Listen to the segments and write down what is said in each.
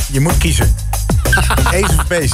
Je moet kiezen. Ace of base?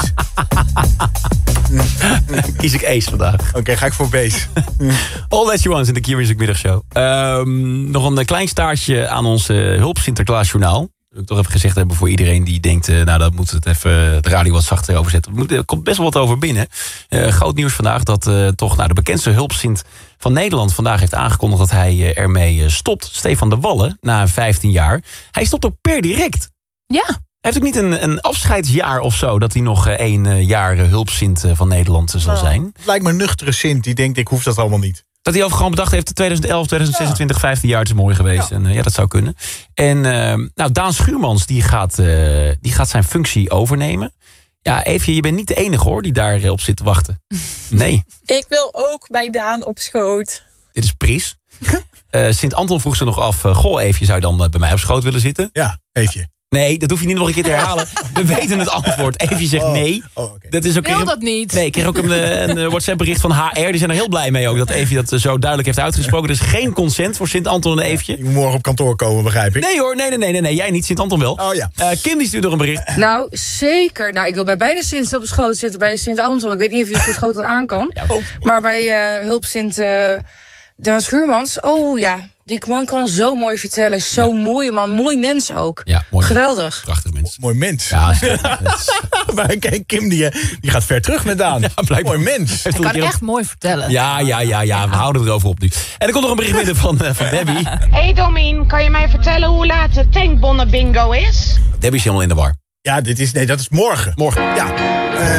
Kies ik Ace vandaag. Oké, ga ik voor base. All That You Want in de Q-Music middagshow. Nog een klein staartje aan onze Hulp Sinterklaas journaal. Dat wil ik toch even gezegd hebben voor iedereen die denkt... dat moet het even de radio wat zachter overzetten. Er komt best wel wat over binnen. Groot nieuws vandaag dat toch de bekendste hulpsint van Nederland... vandaag heeft aangekondigd dat hij ermee stopt. Stefan de Wallen, na 15 jaar. Hij stopt ook per direct. Ja. Hij heeft ook niet een afscheidsjaar of zo... dat hij nog 1 jaar hulpsint van Nederland zal zijn. Het lijkt me een nuchtere sint die denkt, ik hoef dat allemaal niet. Dat hij over gewoon bedacht heeft... 2011, 2026, 15 jaar, het is mooi geweest. Ja. En dat zou kunnen. En Daan Schuurmans, die gaat zijn functie overnemen. Ja, Eefje, je bent niet de enige hoor... die daar op zit te wachten. Nee. Ik wil ook bij Daan op schoot. Dit is Pries. Sint-Anton vroeg ze nog af... Goh, Eefje, zou je dan bij mij op schoot willen zitten? Ja, Eefje. Nee, dat hoef je niet nog een keer te herhalen. We weten het antwoord. Eefje zegt nee. Okay. Dat is ook wil dat niet. Nee, ik kreeg ook een WhatsApp-bericht van HR. Die zijn er heel blij mee ook, dat Eefje dat zo duidelijk heeft uitgesproken. Er is geen consent voor Sint-Anton en Eefje. Ik moet morgen op kantoor komen, begrijp ik. Nee hoor, nee. Jij niet, Sint-Anton wel. Oh ja. Kim die stuurt nog een bericht. Nou, zeker. Nou, ik wil bij beide Sint op schoot zitten. Bij Sint-Anton. Ik weet niet of je het schoot aan kan. Ja, maar bij Hulp Sint Daan Schuurmans. Oh ja, die man kan zo mooi vertellen. Zo mooi man. Mooi mens ook. Ja, mooi. Geweldig. Prachtig mens. Mooi mens. Ja, Maar kijk, Kim die gaat ver terug met Daan. blijkbaar. Mooi mens. Ik kan echt mooi vertellen. Ja, we houden erover op nu. En er komt nog een bericht binnen van Debbie. Hey Domien, kan je mij vertellen hoe laat de tankbonnen bingo is? Debbie is helemaal in de war. Ja, dat is morgen. Morgen. Ja.